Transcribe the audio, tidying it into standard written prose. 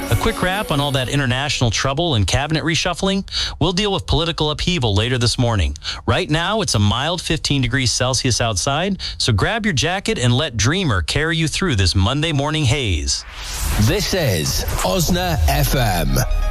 A quick wrap on all that international trouble and cabinet reshuffling. We'll deal with political upheaval later this morning. Right now, it's a mild 15 degrees Celsius outside, so grab your jacket and let Dreamer carry you through this Monday morning haze. This is Osna FM.